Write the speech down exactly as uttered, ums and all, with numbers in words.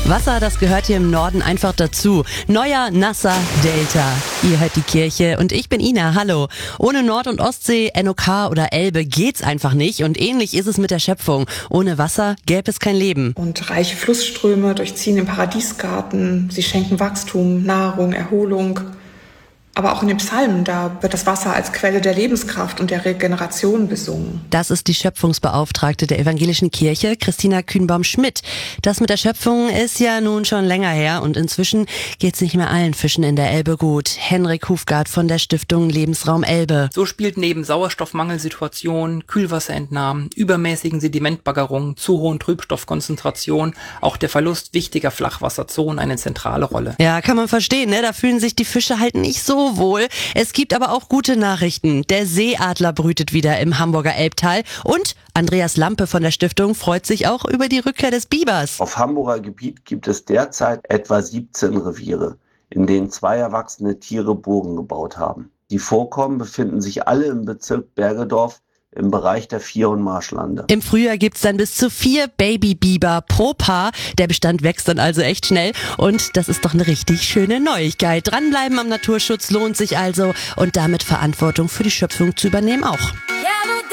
Wasser, das gehört hier im Norden einfach dazu. Neuer, nasser Delta. Ihr hört die Kirche und ich bin Ina, hallo. Ohne Nord- und Ostsee, N O K oder Elbe geht's einfach nicht und ähnlich ist es mit der Schöpfung. Ohne Wasser gäbe es kein Leben. Und reiche Flussströme durchziehen den Paradiesgarten, sie schenken Wachstum, Nahrung, Erholung. Aber auch in den Psalmen, da wird das Wasser als Quelle der Lebenskraft und der Regeneration besungen. Das ist die Schöpfungsbeauftragte der Evangelischen Kirche, Christina Kühnbaum-Schmidt. Das mit der Schöpfung ist ja nun schon länger her und inzwischen geht's nicht mehr allen Fischen in der Elbe gut. Henrik Hufgart von der Stiftung Lebensraum Elbe. So spielt neben Sauerstoffmangelsituationen, Kühlwasserentnahmen, übermäßigen Sedimentbaggerungen, zu hohen Trübstoffkonzentrationen auch der Verlust wichtiger Flachwasserzonen eine zentrale Rolle. Ja, kann man verstehen, ne? Da fühlen sich die Fische halt nicht so wohl. Es gibt aber auch gute Nachrichten. Der Seeadler brütet wieder im Hamburger Elbtal und Andreas Lampe von der Stiftung freut sich auch über die Rückkehr des Bibers. Auf Hamburger Gebiet gibt es derzeit etwa siebzehn Reviere, in denen zwei erwachsene Tiere Burgen gebaut haben. Die Vorkommen befinden sich alle im Bezirk Bergedorf im Bereich der Vier- und Marschlande. Im Frühjahr gibt's dann bis zu vier Babybiber pro Paar. Der Bestand wächst dann also echt schnell und das ist doch eine richtig schöne Neuigkeit. Dranbleiben am Naturschutz lohnt sich also und damit Verantwortung für die Schöpfung zu übernehmen auch.